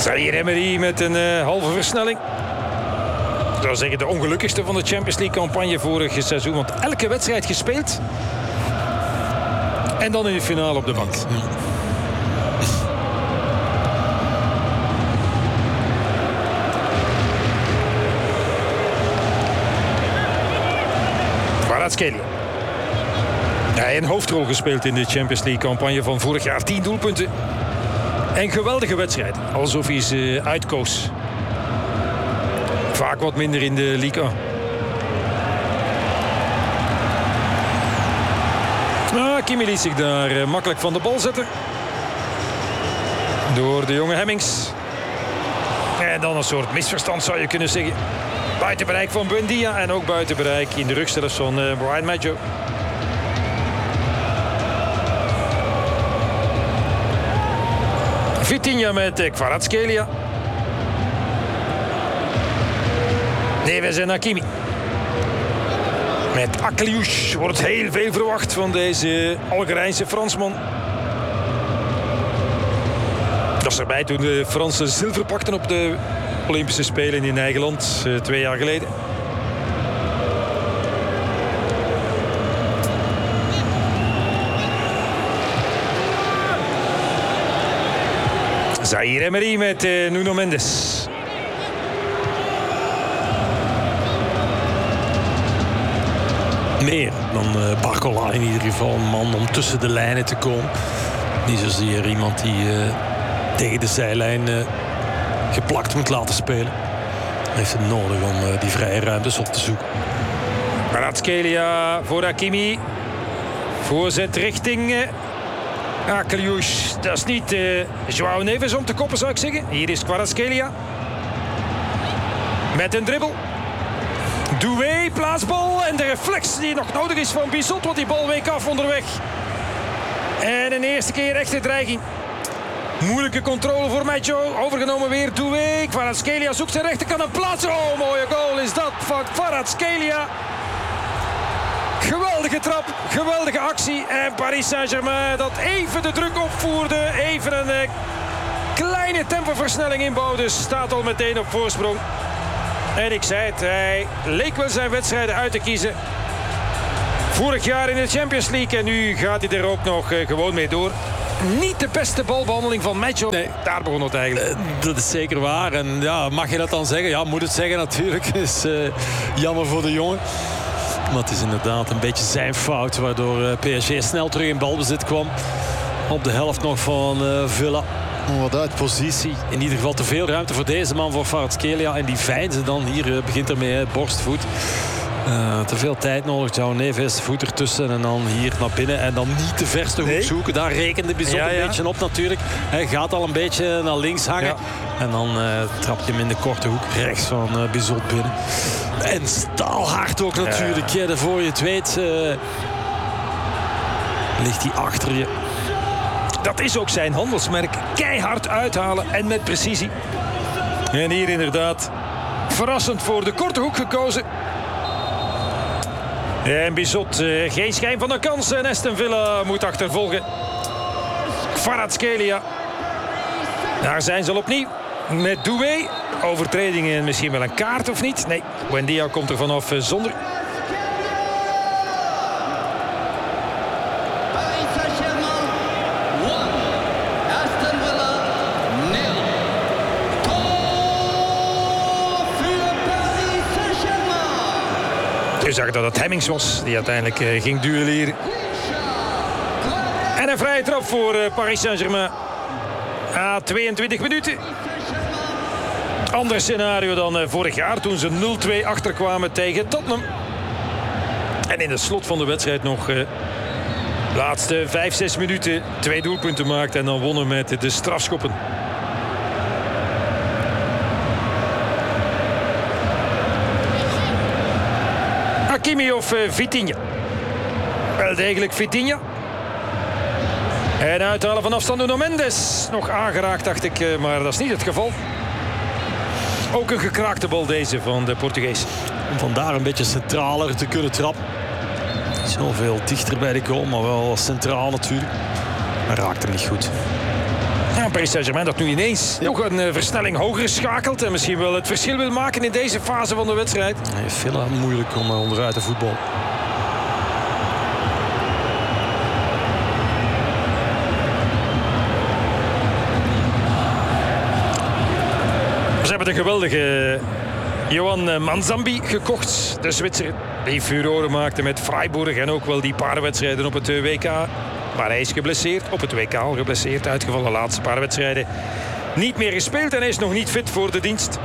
Zaïre Emery met een halve versnelling. Ik zou zeggen de ongelukkigste van de Champions League campagne vorig seizoen. Want elke wedstrijd gespeeld. En dan in de finale op de bank. Kvaratskhelia. Hij een hoofdrol gespeeld in de Champions League campagne van vorig jaar. 10 doelpunten. En geweldige wedstrijd. Alsof hij ze uitkoos. Vaak wat minder in de Liga. Kimi liet zich daar makkelijk van de bal zetten. Door de jonge Hemmings. En dan een soort misverstand zou je kunnen zeggen. Buiten bereik van Buendia en ook buiten bereik in de rugstellers van Bryan Maggio. Vitinha met Kvaratskhelia. Neves en Hakimi. Met Akliouche wordt heel veel verwacht van deze Algerijnse Fransman. Dat is erbij toen de Fransen zilver pakten op de Olympische Spelen in eigen land 2 jaar geleden. Zaïre Emery met Nuno Mendes. Meer dan Barcola in ieder geval. Een man om tussen de lijnen te komen. Niet zozeer iemand die tegen de zijlijn geplakt moet laten spelen. Hij heeft het nodig om die vrije ruimtes op te zoeken. Kvaratskhelia voor Hakimi. Voorzet richting Akliouche. Dat is niet João Neves om te koppen, zou ik zeggen. Hier is Kvaratskhelia. Met een dribbel. Doué, plaatsbal. En de reflex die nog nodig is van Bizot. Want die bal week af onderweg. En een eerste keer echte dreiging. Moeilijke controle voor Maggio. Overgenomen weer Doué. Kvaratskhelia zoekt zijn rechterkant en plaatsen. Oh, mooie goal is dat van Kvaratskhelia. Geweldige trap, geweldige actie. En Paris Saint-Germain dat even de druk opvoerde. Even een kleine tempoversnelling inbouwde. Staat al meteen op voorsprong. En ik zei het, hij leek wel zijn wedstrijden uit te kiezen. Vorig jaar in de Champions League. En nu gaat hij er ook nog gewoon mee door. Niet de beste balbehandeling van Maggio. Nee, daar begon het eigenlijk. Dat is zeker waar. En ja, mag je dat dan zeggen? Ja, moet het zeggen natuurlijk. Is jammer voor de jongen. Maar het is inderdaad een beetje zijn fout. Waardoor PSG snel terug in balbezit kwam. Op de helft nog van Villa. Wat uit positie. In ieder geval te veel ruimte voor deze man, voor Kvaratskhelia. En die veinzen dan. Hier begint ermee, borstvoet. Te veel tijd nodig. João Neves, voet ertussen en dan hier naar binnen. En dan niet de verste hoek zoeken. Daar rekende Bizot een beetje op natuurlijk. Hij gaat al een beetje naar links hangen. Ja. En dan trap je hem in de korte hoek rechts van Bizot binnen. En staalhard ook natuurlijk. Ja, voor je het weet ligt hij achter je. Dat is ook zijn handelsmerk. Keihard uithalen en met precisie. En hier inderdaad verrassend voor de korte hoek gekozen. En Bizot, geen schijn van een kans. En Aston Villa moet achtervolgen. Kvaratskhelia. Daar zijn ze al opnieuw. Met Doué. Overtredingen, misschien wel een kaart of niet? Nee, Buendia komt er vanaf zonder. Je zag dat het Hemmings was die uiteindelijk ging duelleren. En een vrije trap voor Paris Saint-Germain. 22 minuten. Ander scenario dan vorig jaar toen ze 0-2 achterkwamen tegen Tottenham. En in de slot van de wedstrijd nog laatste 5-6 minuten 2 doelpunten maakte en dan wonnen met de strafschoppen. Hakimi of Vitinha? Wel degelijk Vitinha. En uithalen van afstand Nuno Mendes. Nog aangeraakt dacht ik, maar dat is niet het geval. Ook een gekraakte bal deze van de Portugees. Om vandaar een beetje centraler te kunnen trappen. Zoveel dichter bij de goal, maar wel centraal natuurlijk. Maar raakt hem niet goed. Ja, Paris Saint-Germain dat nu ineens nog een versnelling hoger schakelt. En misschien wel het verschil wil maken in deze fase van de wedstrijd. Hij heeft veel moeilijk om onderuit te voetbal. Ze hebben de geweldige Johan Manzambi gekocht. De Zwitser die furoren maakte met Freiburg. En ook wel die paar wedstrijden op het WK. Maar hij is geblesseerd. Op het WK al geblesseerd. Uitgevallen de laatste paar wedstrijden. Niet meer gespeeld en hij is nog niet fit voor de dienst.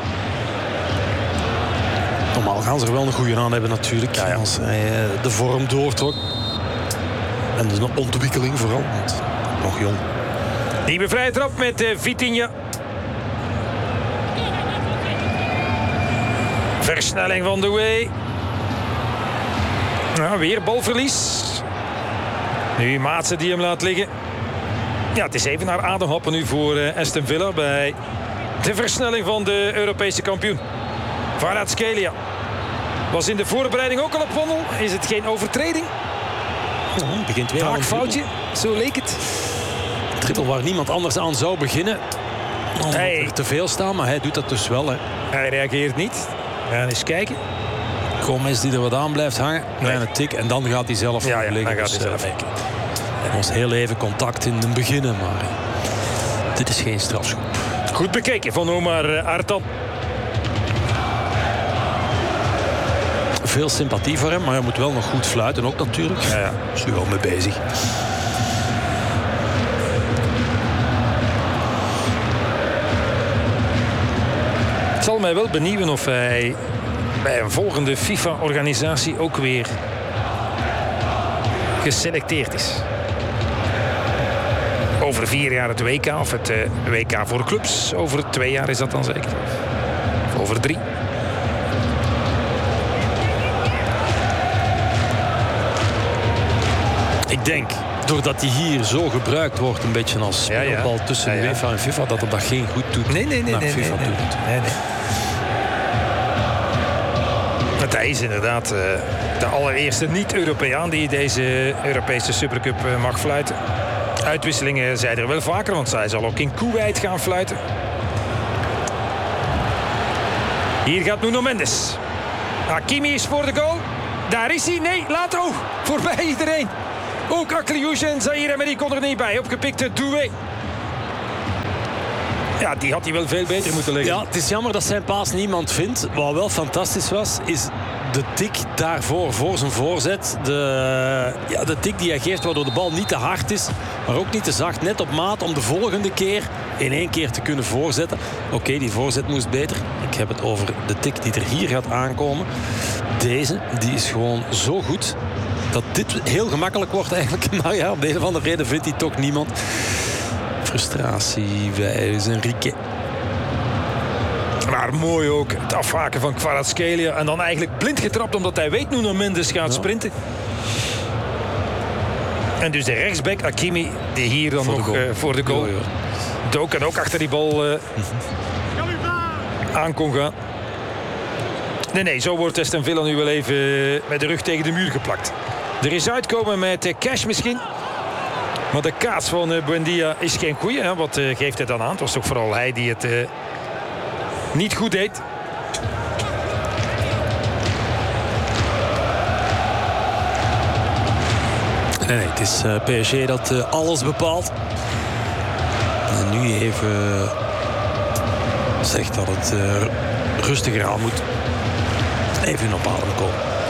Normaal gaan ze er wel een goede aan hebben natuurlijk. Ja. Als hij de vorm doortrok. En dus een ontwikkeling vooral. Want nog jong. Die bevrijd trap met Vitinha. Versnelling van Doué. Nou, weer balverlies. Nu Maatsen die hem laat liggen. Ja, het is even naar ademhappen nu voor Aston Villa bij de versnelling van de Europese kampioen. Kvaratskhelia was in de voorbereiding ook al op wandel. Is het geen overtreding? Het begint weer aan een foutje, zo leek het. Trippel waar niemand anders aan zou beginnen. Omdat er te veel staan, maar hij doet dat dus wel. Hè. Hij reageert niet. We gaan eens kijken. Gomez die er wat aan blijft hangen. Kleine tik en dan gaat hij zelf liggen. Dan gaat hij zelf. Er was heel even contact in het begin, maar dit is geen strafschop. Goed bekeken van Omar Artan. Veel sympathie voor hem, maar hij moet wel nog goed fluiten ook natuurlijk. Ja. Is er wel mee bezig. Het zal mij wel benieuwen of hij bij een volgende FIFA-organisatie ook weer geselecteerd is. Over 4 jaar het WK of het WK voor clubs. Over 2 jaar is dat dan zeker. Of over 3. Ik denk, doordat hij hier zo gebruikt wordt, een beetje als speelbal tussen UEFA en FIFA, dat het dat geen goed doet. Nee. FIFA doet. Want hij is inderdaad de allereerste niet-Europeaan die deze Europese Supercup mag fluiten. Uitwisselingen zijn er wel vaker, want zij zal ook in Kuwait gaan fluiten. Hier gaat Nuno Mendes. Hakimi is voor de goal. Daar is hij. Nee, laat ook. Voorbij iedereen. Ook Akliouche en Zaïre Emery kon er niet bij. Opgepikte Doué. Ja, die had hij wel veel beter moeten liggen. Ja, het is jammer dat zijn paas niemand vindt. Wat wel fantastisch was, is de tik daarvoor, voor zijn voorzet. De tik die hij geeft, waardoor de bal niet te hard is, maar ook niet te zacht. Net op maat om de volgende keer in 1 keer te kunnen voorzetten. Oké, die voorzet moest beter. Ik heb het over de tik die er hier gaat aankomen. Deze, die is gewoon zo goed dat dit heel gemakkelijk wordt eigenlijk. Maar ja, om de een of andere reden vindt hij toch niemand. Frustratie bij Enrique. Maar mooi ook het afhaken van Kvaratskhelia. En dan eigenlijk blind getrapt omdat hij weet Nuno Mendes gaat sprinten. En dus de rechtsback Hakimi die hier dan nog voor de goal dook en ook achter die bal aan kon gaan. Nee, zo wordt Aston Villa nu wel even met de rug tegen de muur geplakt. Er is uitkomen met Cash misschien. Maar de kaats van Buendia is geen goeie. Hè? Wat geeft hij dan aan? Het was toch vooral hij die het niet goed deed. Nee, het is PSG dat alles bepaalt. En nu even zegt dat het rustiger aan moet. Even op adem komen.